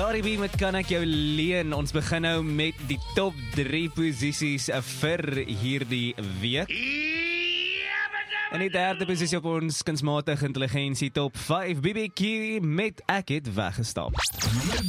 Cardi B met Kan Ek Jou Leen. Ons begin nou met die top 3 posisies vir hierdie week. In die derde posisie op ons kunsmatige intelligensie top 5, BBQ met Ek Het Weggestap.